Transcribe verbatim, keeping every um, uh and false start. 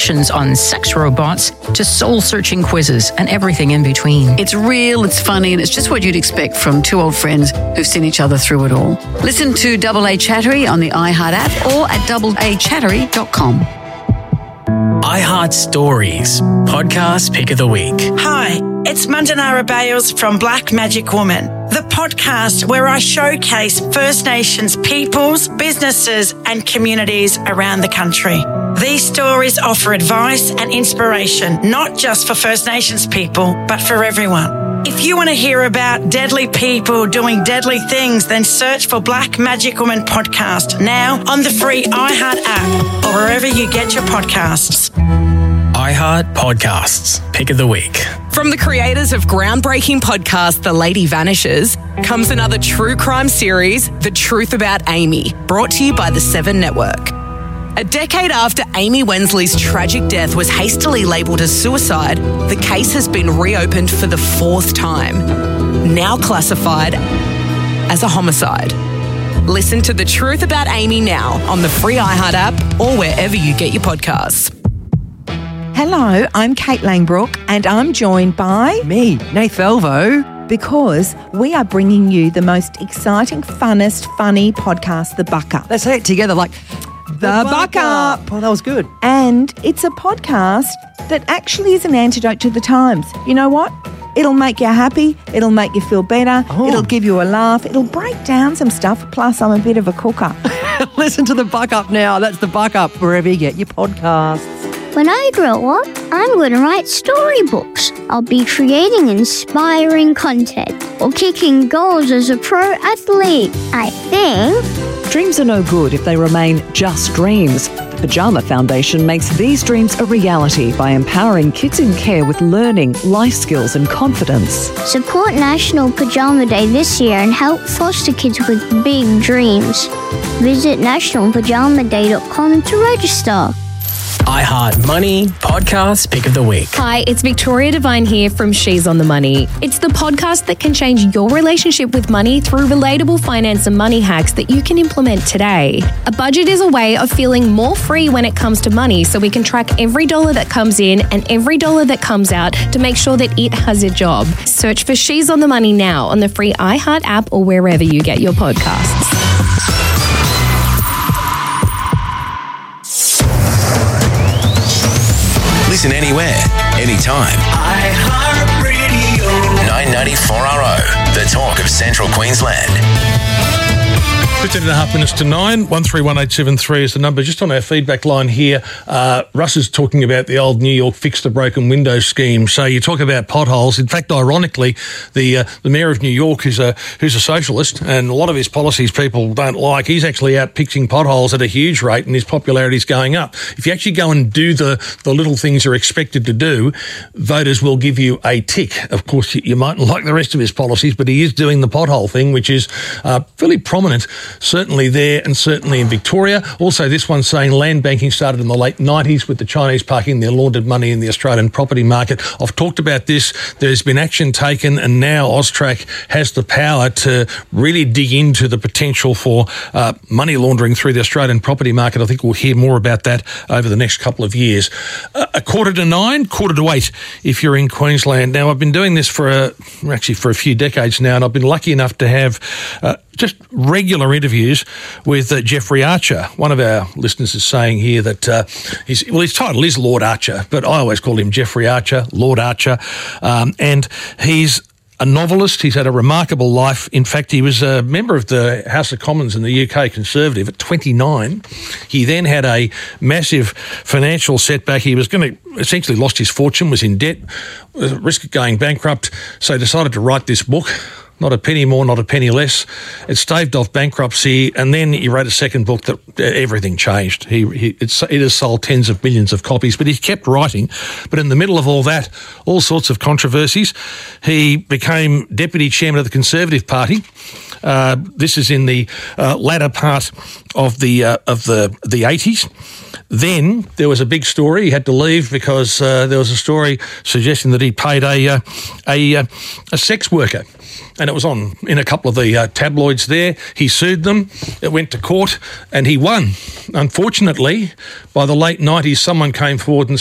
on sex robots to soul-searching quizzes and everything in between. It's real, it's funny, and it's just what you'd expect from two old friends who've seen each other through it all. Listen to Double A Chattery on the iHeart app or at double a chattery dot com. iHeart Stories, podcast pick of the week. Hi, it's Mandanara Bales from Black Magic Woman, the podcast where I showcase First Nations peoples, businesses and communities around the country. These stories offer advice and inspiration, not just for First Nations people, but for everyone. If you want to hear about deadly people doing deadly things, then search for Black Magic Woman Podcast now on the free iHeart app or wherever you get your podcasts. iHeart Podcasts, pick of the week. From the creators of groundbreaking podcast The Lady Vanishes comes another true crime series, The Truth About Amy, brought to you by the Seven Network. A decade after Amy Wensley's tragic death was hastily labelled as suicide, the case has been reopened for the fourth time, now classified as a homicide. Listen to The Truth About Amy now on the free iHeart app or wherever you get your podcasts. Hello, I'm Kate Langbrook and I'm joined by... Me, Nath Elvo. Because we are bringing you the most exciting, funnest, funny podcast, The Buck Up. Let's say it together like... The, the Buck, Buck Up. Up. Oh, that was good. And it's a podcast that actually is an antidote to the times. You know what? It'll make you happy. It'll make you feel better. Oh. It'll give you a laugh. It'll break down some stuff. Plus, I'm a bit of a cooker. Listen to The Buck Up now. That's The Buck Up, wherever you get your podcasts. When I grow up, I'm going to write storybooks. I'll be creating inspiring content or kicking goals as a pro athlete. I think... Dreams are no good if they remain just dreams. The Pajama Foundation makes these dreams a reality by empowering kids in care with learning, life skills and confidence. Support National Pajama Day this year and help foster kids with big dreams. Visit national pajama day dot com to register. iHeart Money Podcast Pick of the Week. Hi, it's Victoria Devine here from She's on the Money. It's the podcast that can change your relationship with money through relatable finance and money hacks that you can implement today. A budget is a way of feeling more free when it comes to money, so we can track every dollar that comes in and every dollar that comes out to make sure that it has a job. Search for She's on the Money now on the free iHeart app or wherever you get your podcasts. Listen anywhere, anytime. iHeartRadio. nine ninety-four R O, the talk of Central Queensland. fifteen and a half minutes to nine. one three one eight seven three is the number. Just on our feedback line here, uh, Russ is talking about the old New York Fix the Broken Window scheme. So you talk about potholes. In fact, ironically, the uh, the Mayor of New York, who's a who's a socialist, and a lot of his policies people don't like, he's actually out fixing potholes at a huge rate, and his popularity is going up. If you actually go and do the, the little things you're expected to do, voters will give you a tick. Of course, you, you mightn't like the rest of his policies, but he is doing the pothole thing, which is uh, fairly prominent. Certainly there and certainly in Victoria. Also, this one saying land banking started in the late nineties with the Chinese parking their laundered money in the Australian property market. I've talked about this. There's been action taken, and now AUSTRAC has the power to really dig into the potential for uh, money laundering through the Australian property market. I think we'll hear more about that over the next couple of years. Uh, a quarter to nine, quarter to eight if you're in Queensland. Now, I've been doing this for a, actually for a few decades now, and I've been lucky enough to have uh, just regular interviews with uh, Jeffrey Archer. One of our listeners is saying here that uh, he's, well, his title is Lord Archer, but I always call him Jeffrey Archer, Lord Archer, um, and he's a novelist. He's had a remarkable life. In fact, he was a member of the House of Commons in the U K Conservative at twenty-nine. He then had a massive financial setback. He was going to essentially lost his fortune, was in debt, was at risk of going bankrupt, so he decided to write this book. Not a penny more, not a penny less. It staved off bankruptcy, and then he wrote a second book that uh, everything changed. He, he it's, it has sold tens of millions of copies, but he kept writing. But in the middle of all that, all sorts of controversies, he became deputy chairman of the Conservative Party. Uh, this is in the uh, latter part of the uh, of the the eighties. Then there was a big story. He had to leave because uh, there was a story suggesting that he paid a uh, a, uh, a sex worker. And it was on in a couple of the uh, tabloids there. He sued them. It went to court and he won. Unfortunately, by the late nineties, someone came forward and